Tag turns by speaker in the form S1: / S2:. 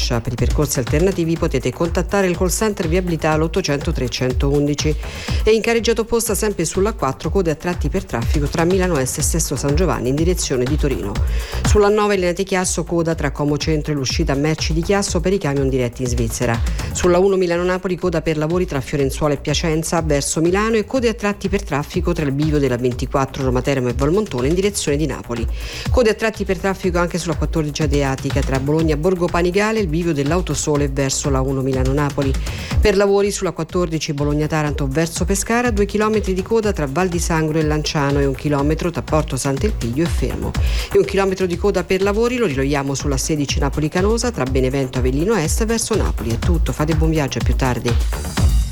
S1: fascia. Per i percorsi alternativi potete contattare il call center viabilità all'800 311. E in carreggiata opposta sempre sulla 4 code a tratti per traffico tra Milano Est e Sesto San Giovanni in direzione di Torino. Sulla 9 linea di Chiasso coda tra Como Centro e l'uscita merci di Chiasso per i camion diretti in Svizzera. Sulla 1 Milano-Napoli coda per lavori tra Fiorenzuola e Piacenza verso Milano e code a tratti per traffico tra il bivio della 24 Roma Teramo e Valmontone in direzione di Napoli. Code a tratti per traffico anche sulla 14 Adriatica tra Bologna Borgo Panigale e il bivio dell'Autosole verso la 1 Milano-Napoli. Per lavori sulla 14 Bologna-Taranto verso Pescara 2 km di coda tra Val di Sangro e Lanciano e 1 chilometro tra Porto Sant'Elpidio e Fermo. E 1 chilometro di coda per lavori lo ritroviamo sulla 16 Napoli-Canosa tra Benevento Avellino Est verso Napoli. È tutto, fate buon viaggio, a più tardi.